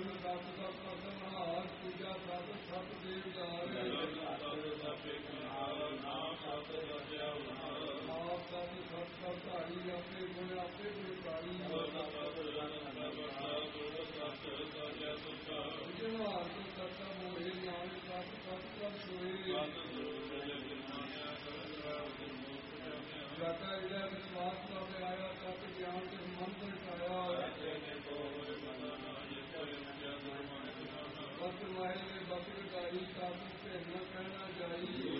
ਜਨ ਸਤ ਸਤ ਅਸਨਹਾਰ ਪੂਜਾ ਸਤ ਸਤ ਦੇਵ ਜਾਰੇ ਨਾਮ ਸਤ ਰਚਿਆ ਆਪ ਸਤ ਸਤ ਸਤ ਧਾਰੀ ਆਪੇ ਗੁਣ ਕਾਰੀ ਜਨਹਾਰ ਤੋਂ ਸਤ ਮੋਹਿ ਨਾਮ ਸਤ ਸਤ ਸਤ ਸੋਏ ਜਾਤਾ ਇਹਦਾ ਵਿਸ਼ਵਾਸ ਤੇ ਆਇਆ ਸਤ ਗਿਆਨ ਤੇ ਮਨ ਤੋਂ ਪਾਇਆ ਬਸ ਮਾਏ ਦੇ ਬਸ ਗਾਈ ਸਾਧੂ ਤੇ ਨ ਕਹਿਣਾ ਜਾਈ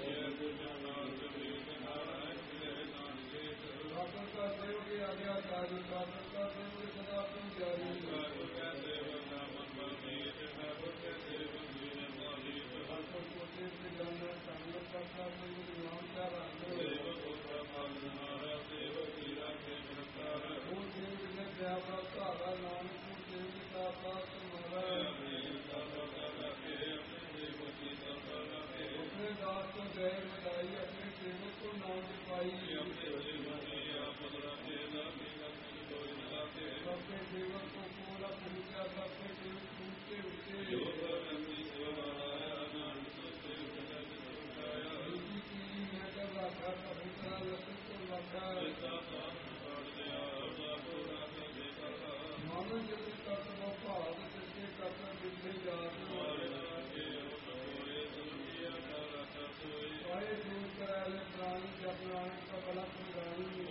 ਸਾਧੂ ਦਾ ਦੇਵ ਕੀ ਆਗਿਆ ਕਾਰੀ ਸਾਧੂ ਦਾ ਦੇਵ ਸਦਾ ਤੁਮ ਜਾਰੀ ਸਾਧੂ ਕੋਟੇ ਤੇ ਜਾਣਾ ਸੰਗਤ ਕਰਤਾ ਸੰਗਤ ਨਾਮ ਦਾ ਰੰਗ ਉਹ ਦੇਵ ਨੇ ਪਿਆ ਧਾਰਾ ਨਾਨਕ ਨੂੰ ਦੇਵ ਦਾ ਪਾਸ ਮਾਰਾ ਆਪਣੇ ਦਾਸ ਤੋਂ ਜੈ ਵਧਾਈ ਆਪਣੇ ਸੇਵਕ ਤੋਂ ਨਾਮ ਪਾਈ सबके सेवक को पूरा पूजा सबके सेवक ऊंचे ऊंचे मैं कर रखा पवित्र लक्षण को रखा मानव जब कर्तव्य भाव जिसके कर्तव्य विधि जात सारे दूर कराए प्राणी जब नानक का बला पुरानी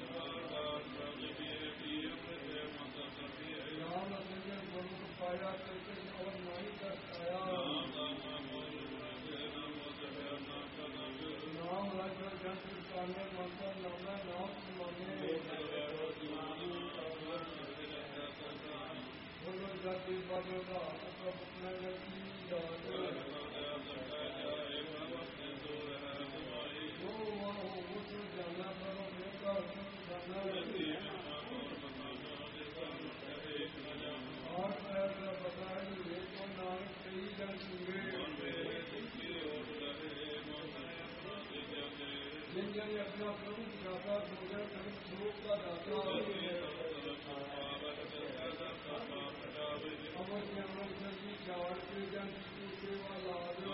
नाम अजय गुरु पाया करके और नहीं कर पाया नाम राजा जन काले मंत्र नामा नाम सुमाने बोलो जाति बाजो का अपना गति जाना करो मेरा जाना और बताए ये तो नानक सही जन सुने जिन जन अपना प्रभु जाता सोचा कभी श्लोक का दाता अमर ज्ञान की चार के जन की सेवा लाद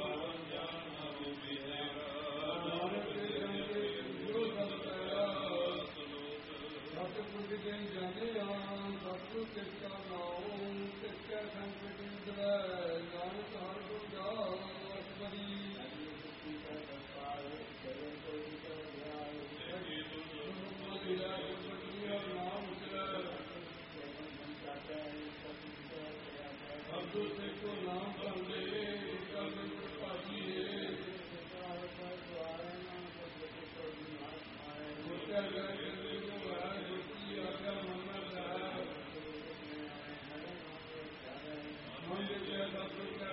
नानक के जन के जो बताया सतपुर जन जाने सतपुर किसका नाम किसका संकट नानक हर को जाओ नाम अब दूसरे को नाम समझे उसका पाठी मन